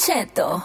Cheto.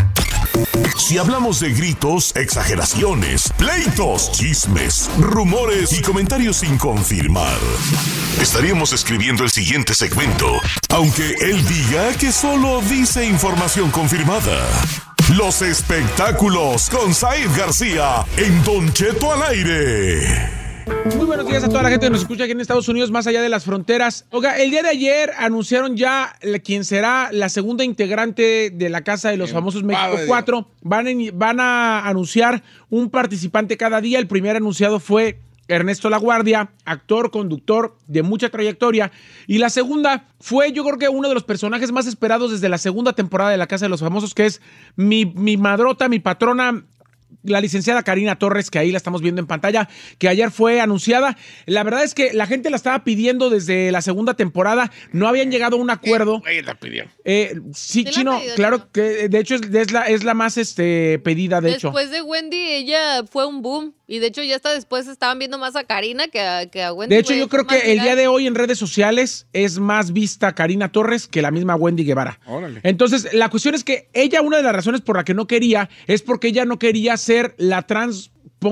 Si hablamos de gritos, exageraciones, pleitos, chismes, rumores y comentarios sin confirmar, estaríamos escribiendo el siguiente segmento, aunque él diga que solo dice información confirmada. Los espectáculos con Said García en Don Cheto al aire. Muy buenos días a toda la gente que nos escucha aquí en Estados Unidos, más allá de las fronteras. Oiga, el día de ayer anunciaron ya quién será la segunda integrante de la Casa de los Famosos México 4. Van a anunciar un participante cada día. El primer anunciado fue Ernesto LaGuardia, actor, conductor de mucha trayectoria. Y la segunda fue, yo creo que uno de los personajes más esperados desde la segunda temporada de la Casa de los Famosos, que es mi madrota, mi patrona, la licenciada Karina Torres, que ahí la estamos viendo en pantalla, que ayer fue anunciada. La verdad es que la gente la estaba pidiendo desde la segunda temporada. No habían llegado a un acuerdo. La pidió. Sí, Chino, claro que de hecho es la más pedida, de hecho. Después de Wendy, ella fue un boom. Y de hecho ya hasta después estaban viendo más a Karina que a Wendy. De hecho, yo creo que el día de hoy en redes sociales es más vista Karina Torres que la misma Wendy Guevara. Órale. Entonces, la cuestión es que ella, una de las razones por la que no quería, es porque ella no quería ser la trans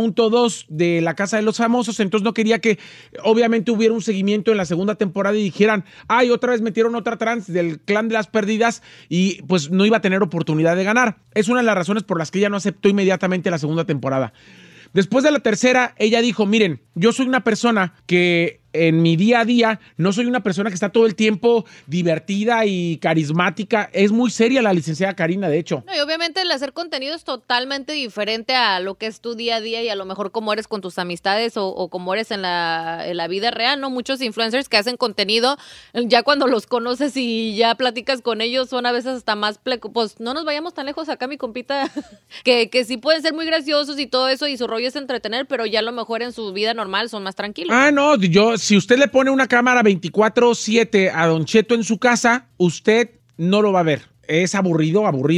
.2 de la Casa de los Famosos, entonces no quería que obviamente hubiera un seguimiento en la segunda temporada y dijeran, ay, otra vez metieron otra trans del clan de las perdidas y pues no iba a tener oportunidad de ganar. Es una de las razones por las que ella no aceptó inmediatamente la segunda temporada. Después de la tercera, ella dijo, miren, yo soy una persona que en mi día a día no soy una persona que está todo el tiempo divertida y carismática. Es muy seria la licenciada Karina, de hecho. No, y obviamente el hacer contenido es totalmente diferente a lo que es tu día a día y a lo mejor cómo eres con tus amistades o cómo eres en la vida real, ¿no? Muchos influencers que hacen contenido, ya cuando los conoces y ya platicas con ellos, son a veces hasta más pues no nos vayamos tan lejos acá, mi compita, que sí pueden ser muy graciosos y todo eso, y su rollo es entretener, pero ya a lo mejor en su vida normal son más tranquilos. Ah, no, si usted le pone una cámara 24/7 a Don Cheto en su casa, usted no lo va a ver. Es aburrido.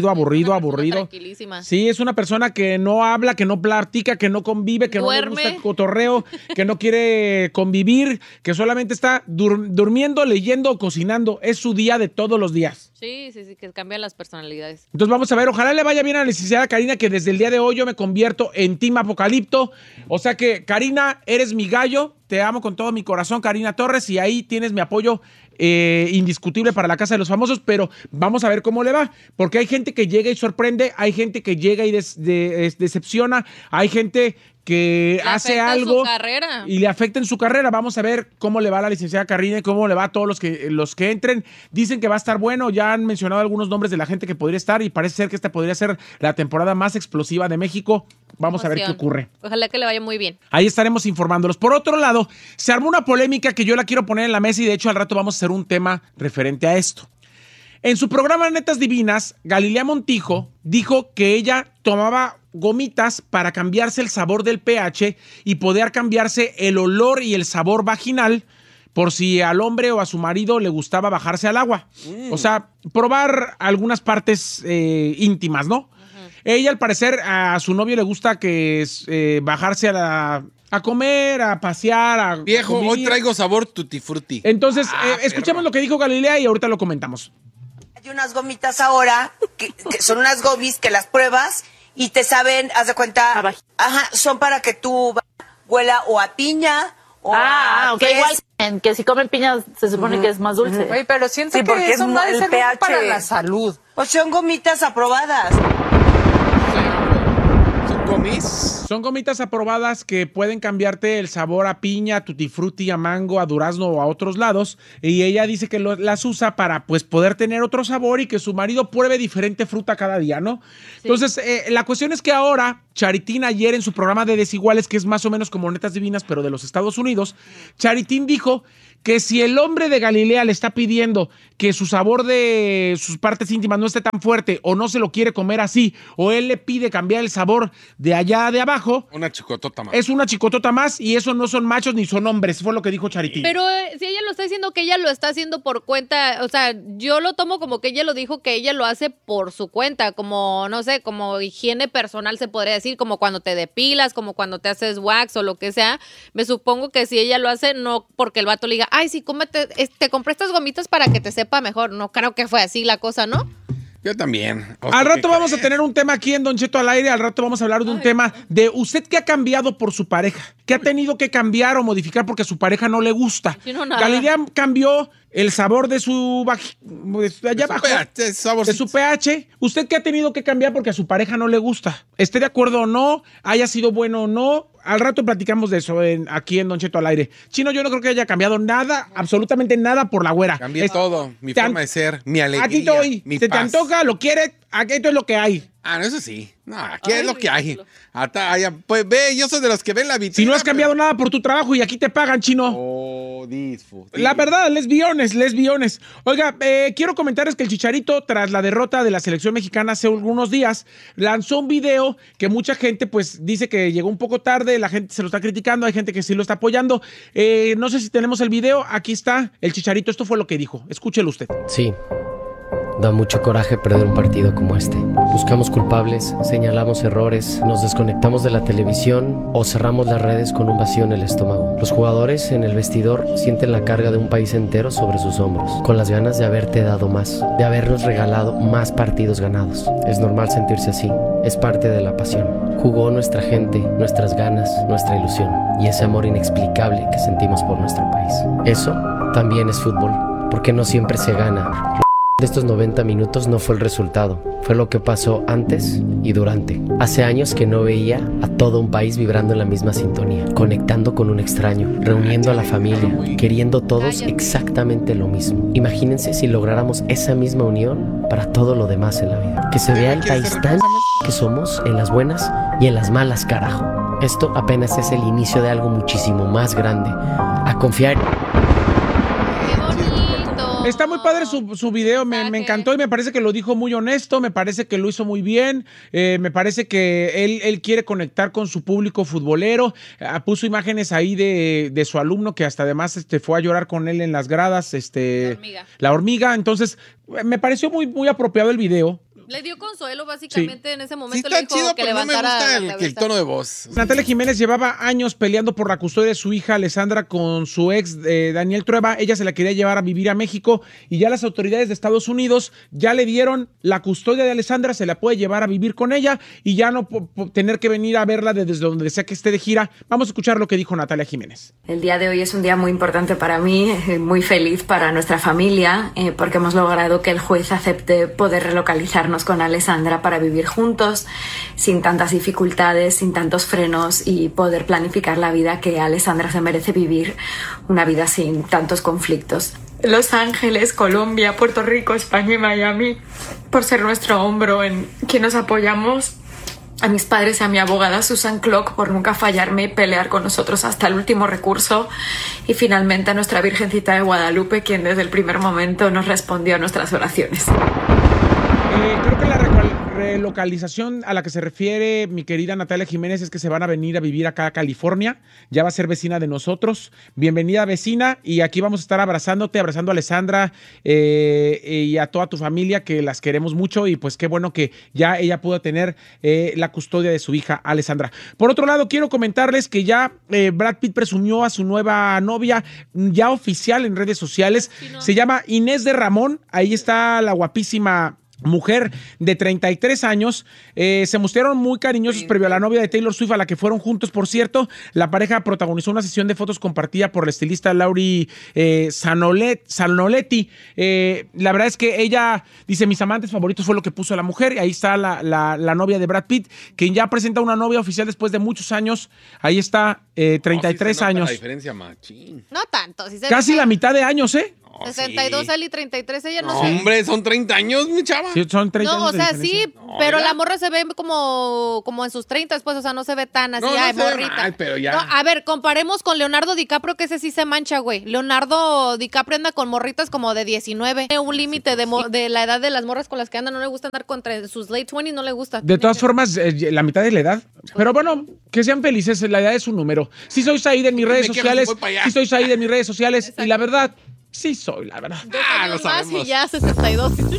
Tranquilísima. Sí, es una persona que no habla, que no platica, que no convive, que duerme. No le gusta el cotorreo, que no quiere convivir, que solamente está durmiendo, leyendo o cocinando. Es su día de todos los días. Sí, que cambian las personalidades. Entonces vamos a ver, ojalá le vaya bien a la licenciada Karina, que desde el día de hoy yo me convierto en Team Apocalipto. O sea que, Karina, eres mi gallo. Te amo con todo mi corazón, Karina Torres, y ahí tienes mi apoyo indiscutible para la Casa de los Famosos, pero vamos a ver cómo le va, porque hay gente que llega y sorprende, hay gente que llega y decepciona, hay gente que hace algo y le afecta en su carrera. Vamos a ver cómo le va a la licenciada Karina y cómo le va a todos los que entren. Dicen que va a estar bueno, ya han mencionado algunos nombres de la gente que podría estar y parece ser que esta podría ser la temporada más explosiva de México. Vamos a ver qué ocurre. Ojalá que le vaya muy bien. Ahí estaremos informándolos. Por otro lado, se armó una polémica que yo la quiero poner en la mesa y de hecho al rato vamos a hacer un tema referente a esto. En su programa Netas Divinas, Galilea Montijo dijo que ella tomaba gomitas para cambiarse el sabor del pH y poder cambiarse el olor y el sabor vaginal por si al hombre o a su marido le gustaba bajarse al agua. O sea, probar algunas partes íntimas, ¿no? Ella, al parecer, a su novio le gusta que bajarse a comer, a pasear, Viejo, hoy traigo sabor tutti frutti. Entonces, escuchamos lo que dijo Galilea y ahorita lo comentamos. Hay unas gomitas ahora, que son unas gomis que las pruebas y te saben, haz de cuenta, son para que tú huela o a piña o ok, igual que si comen piña se supone que es más dulce. Oye, pero siento que eso no debe ser bueno para la salud. Pues son gomitas aprobadas. Son gomitas aprobadas que pueden cambiarte el sabor a piña, a tutti frutti, a mango, a durazno o a otros lados. Y ella dice que las usa para pues poder tener otro sabor y que su marido pruebe diferente fruta cada día, ¿no? Sí. Entonces, la cuestión es que ahora Charitín ayer en su programa de Desiguales, que es más o menos como Netas Divinas, pero de los Estados Unidos, Charitín dijo que si el hombre de Galilea le está pidiendo que su sabor de sus partes íntimas no esté tan fuerte o no se lo quiere comer así, o él le pide cambiar el sabor de allá de abajo, una chicotota más. Es una chicotota más y eso no son machos ni son hombres, fue lo que dijo Charitín. Pero si ella lo está diciendo que ella lo está haciendo por cuenta, o sea, yo lo tomo como que ella lo dijo que ella lo hace por su cuenta, como, no sé, como higiene personal se podría decir, como cuando te depilas, como cuando te haces wax o lo que sea. Me supongo que si ella lo hace, no porque el vato le diga, ay, sí, cómete, te compré estas gomitas para que te sepa mejor. No creo que fue así la cosa, ¿no? Yo también. Al rato vamos a tener un tema aquí en Don Cheto al aire. Al rato vamos a hablar de un tema de usted que ha cambiado por su pareja. ¿Qué ha tenido que cambiar o modificar porque a su pareja no le gusta? Galilea cambió el sabor de su pH. ¿Usted qué ha tenido que cambiar porque a su pareja no le gusta? ¿Esté de acuerdo o no? ¿Haya sido bueno o no? Al rato platicamos de eso aquí en Don Cheto al aire. Chino, yo no creo que haya cambiado nada, absolutamente nada por la güera. Cambié todo, mi forma de ser, mi alegría, aquí estoy, mi te paz. antoja, lo quieres, aquí esto es lo que hay. No, eso sí. No, aquí es lo que hay. Pues ve, yo soy de los que ven la vitrina. Si no has cambiado nada por tu trabajo y aquí te pagan, Chino. Oh, la verdad, lesbiones. Oiga, quiero comentarles que el Chicharito, tras la derrota de la selección mexicana hace algunos días, lanzó un video que mucha gente pues dice que llegó un poco tarde, la gente se lo está criticando, hay gente que sí lo está apoyando. No sé si tenemos el video, aquí está el Chicharito, esto fue lo que dijo, escúchelo usted. Sí. Da mucho coraje perder un partido como este. Buscamos culpables, señalamos errores, nos desconectamos de la televisión o cerramos las redes con un vacío en el estómago. Los jugadores en el vestidor sienten la carga de un país entero sobre sus hombros, con las ganas de haberte dado más, de habernos regalado más partidos ganados. Es normal sentirse así, es parte de la pasión. Jugó nuestra gente, nuestras ganas, nuestra ilusión y ese amor inexplicable que sentimos por nuestro país. Eso también es fútbol, porque no siempre se gana. De estos 90 minutos no fue el resultado, fue lo que pasó antes y durante. Hace años que no veía a todo un país vibrando en la misma sintonía, conectando con un extraño, reuniendo a la familia, queriendo todos exactamente lo mismo. Imagínense si lográramos esa misma unión para todo lo demás en la vida. Que se vea el país tan que somos en las buenas y en las malas, carajo. Esto apenas es el inicio de algo muchísimo más grande. A confiar. Está muy padre su video, me encantó y me parece que lo dijo muy honesto, me parece que lo hizo muy bien, me parece que él quiere conectar con su público futbolero, puso imágenes ahí de su alumno que hasta además fue a llorar con él en las gradas, la hormiga, entonces me pareció muy, muy apropiado el video. Le dio consuelo básicamente en ese momento. Sí, le dijo chido, que pero levantara no me gusta el tono de voz. Natalia Jiménez llevaba años peleando por la custodia de su hija Alessandra con su ex Daniel Trueba. Ella se la quería llevar a vivir a México y ya las autoridades de Estados Unidos ya le dieron la custodia de Alessandra, se la puede llevar a vivir con ella y ya no tener que venir a verla desde donde sea que esté de gira. Vamos a escuchar lo que dijo Natalia Jiménez. El día de hoy es un día muy importante para mí, muy feliz para nuestra familia, porque hemos logrado que el juez acepte poder relocalizarnos con Alessandra para vivir juntos, sin tantas dificultades, sin tantos frenos y poder planificar la vida que Alessandra se merece vivir, una vida sin tantos conflictos. Los Ángeles, Colombia, Puerto Rico, España y Miami, por ser nuestro hombro en quien nos apoyamos. A mis padres y a mi abogada Susan Clock por nunca fallarme y pelear con nosotros hasta el último recurso. Y finalmente a nuestra Virgencita de Guadalupe, quien desde el primer momento nos respondió a nuestras oraciones. Creo que la relocalización a la que se refiere mi querida Natalia Jiménez es que se van a venir a vivir acá a California, ya va a ser vecina de nosotros. Bienvenida, vecina, y aquí vamos a estar abrazando a Alessandra y a toda tu familia, que las queremos mucho, y pues qué bueno que ya ella pudo tener la custodia de su hija Alessandra. Por otro lado, quiero comentarles que ya Brad Pitt presumió a su nueva novia, ya oficial en redes sociales, se llama Inés de Ramón, ahí está la guapísima mujer de 33 años, se mostraron muy cariñosos previo a la novia de Taylor Swift, a la que fueron juntos, por cierto. La pareja protagonizó una sesión de fotos compartida por la estilista Laurie Sanoletti. La verdad es que ella dice, mis amantes favoritos fue lo que puso la mujer, y ahí está la novia de Brad Pitt, quien ya presenta una novia oficial después de muchos años. Ahí está, 33 años. La diferencia, machín. No tanto. Si se casi la mitad de años, 62 él y 33 ella, no sé. sé. Hombre, son 30 años, mi chava. Sí, son 30 años. No, o sea, sí, pero la morra se ve como en sus 30, pues, o sea, no se ve tan así, morrita. Mal, pero ya. No, a ver, comparemos con Leonardo DiCaprio, que ese sí se mancha, güey. Leonardo DiCaprio anda con morritas como de 19. Tiene un límite de la edad de las morras con las que anda, no le gusta andar contra sus late 20s, no le gusta. De todas formas, la mitad de la edad. Pero bueno, que sean felices, la edad es un número. Sí soy Said en mis redes sociales, y la verdad, sí soy, la verdad. Lo sabemos. Y ya 62.